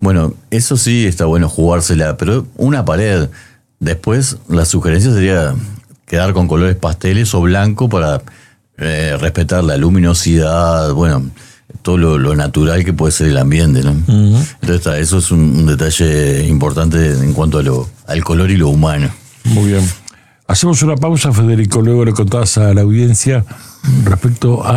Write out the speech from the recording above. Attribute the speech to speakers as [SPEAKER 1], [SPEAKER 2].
[SPEAKER 1] Bueno, eso sí está bueno jugársela, pero una pared. Después, la sugerencia sería quedar con colores pasteles o blanco para respetar la luminosidad, bueno, todo lo natural que puede ser el ambiente, ¿no? Uh-huh. Entonces, eso es un detalle importante en cuanto al color y lo humano.
[SPEAKER 2] Muy bien. Hacemos una pausa, Federico, luego le contás a la audiencia respecto a